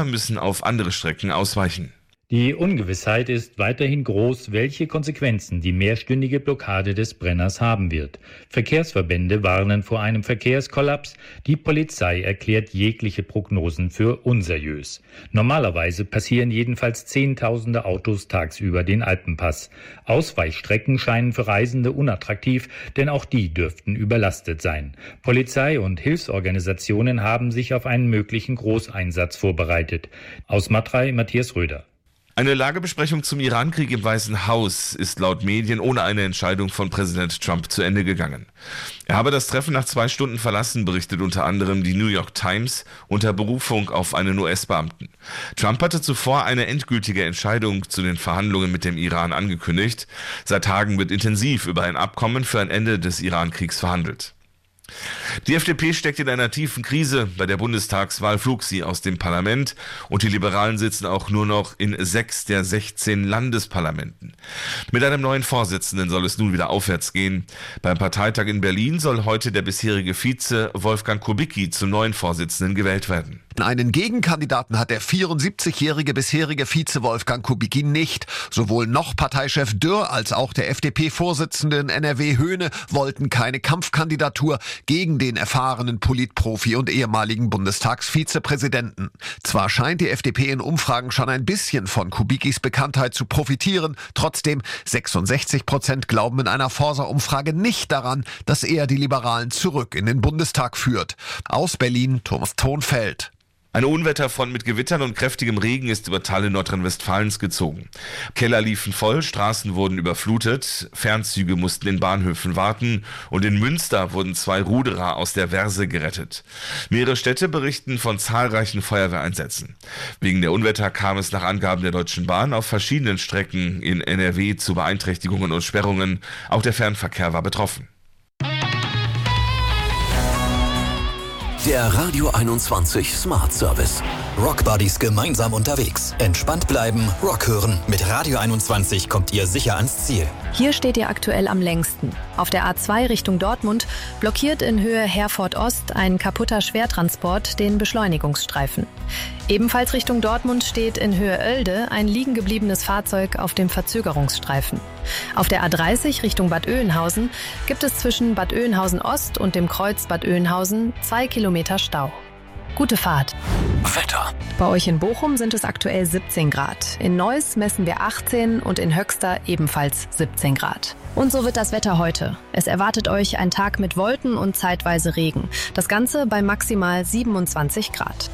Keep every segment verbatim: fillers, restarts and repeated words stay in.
Pendler müssen auf andere Strecken ausweichen. Die Ungewissheit ist weiterhin groß, welche Konsequenzen die mehrstündige Blockade des Brenners haben wird. Verkehrsverbände warnen vor einem Verkehrskollaps. Die Polizei erklärt jegliche Prognosen für unseriös. Normalerweise passieren jedenfalls Zehntausende Autos tagsüber den Alpenpass. Ausweichstrecken scheinen für Reisende unattraktiv, denn auch die dürften überlastet sein. Polizei und Hilfsorganisationen haben sich auf einen möglichen Großeinsatz vorbereitet. Aus Matrei, Matthias Röder. Eine Lagebesprechung zum Irankrieg im Weißen Haus ist laut Medien ohne eine Entscheidung von Präsident Trump zu Ende gegangen. Er habe das Treffen nach zwei Stunden verlassen, berichtet unter anderem die New York Times unter Berufung auf einen U S-Beamten. Trump hatte zuvor eine endgültige Entscheidung zu den Verhandlungen mit dem Iran angekündigt. Seit Tagen wird intensiv über ein Abkommen für ein Ende des Irankriegs verhandelt. Die F D P steckt in einer tiefen Krise. Bei der Bundestagswahl flog sie aus dem Parlament und die Liberalen sitzen auch nur noch in sechs der sechzehn Landesparlamenten. Mit einem neuen Vorsitzenden soll es nun wieder aufwärts gehen. Beim Parteitag in Berlin soll heute der bisherige Vize Wolfgang Kubicki zum neuen Vorsitzenden gewählt werden. Einen Gegenkandidaten hat der vierundsiebzigjährige bisherige Vize Wolfgang Kubicki nicht. Sowohl noch Parteichef Dürr als auch der F D P-Vorsitzende in N R W Höhne wollten keine Kampfkandidatur gegen den erfahrenen Politprofi und ehemaligen Bundestagsvizepräsidenten. Zwar scheint die F D P in Umfragen schon ein bisschen von Kubickis Bekanntheit zu profitieren, trotzdem sechsundsechzig Prozent glauben in einer Forsa-Umfrage nicht daran, dass er die Liberalen zurück in den Bundestag führt. Aus Berlin, Thomas Thonfeld. Ein Unwetter von mit Gewittern und kräftigem Regen ist über Teile Nordrhein-Westfalens gezogen. Keller liefen voll, Straßen wurden überflutet, Fernzüge mussten in Bahnhöfen warten und in Münster wurden zwei Ruderer aus der Verse gerettet. Mehrere Städte berichten von zahlreichen Feuerwehreinsätzen. Wegen der Unwetter kam es nach Angaben der Deutschen Bahn auf verschiedenen Strecken in N R W zu Beeinträchtigungen und Sperrungen. Auch der Fernverkehr war betroffen. Der Radio einundzwanzig Smart Service. Rock Buddies gemeinsam unterwegs. Entspannt bleiben, Rock hören. Mit Radio einundzwanzig kommt ihr sicher ans Ziel. Hier steht ihr aktuell am längsten. Auf der A zwei Richtung Dortmund blockiert in Höhe Herford Ost ein kaputter Schwertransport den Beschleunigungsstreifen. Ebenfalls Richtung Dortmund steht in Höhe Oelde ein liegen gebliebenes Fahrzeug auf dem Verzögerungsstreifen. Auf der A dreißig Richtung Bad Oeynhausen gibt es zwischen Bad Oeynhausen Ost und dem Kreuz Bad Oeynhausen zwei Kilometer Stau. Gute Fahrt. Wetter. Bei euch in Bochum sind es aktuell siebzehn Grad. In Neuss messen wir achtzehn und in Höxter ebenfalls siebzehn Grad. Und so wird das Wetter heute. Es erwartet euch ein Tag mit Wolken und zeitweise Regen. Das Ganze bei maximal siebenundzwanzig Grad.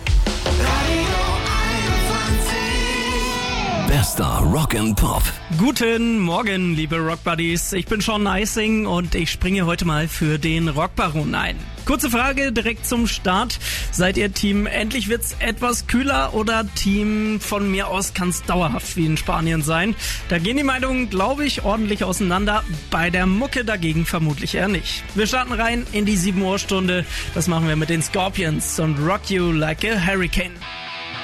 Bester Rock and Pop. Guten Morgen, liebe Rock Buddies. Ich bin Sean Neising und ich springe heute mal für den Rockbaron ein. Kurze Frage direkt zum Start. Seid ihr Team endlich wird's etwas kühler oder Team von mir aus kann's dauerhaft wie in Spanien sein? Da gehen die Meinungen, glaube ich, ordentlich auseinander. Bei der Mucke dagegen vermutlich eher nicht. Wir starten rein in die sieben Uhr Stunde. Das machen wir mit den Scorpions und Rock You Like a Hurricane.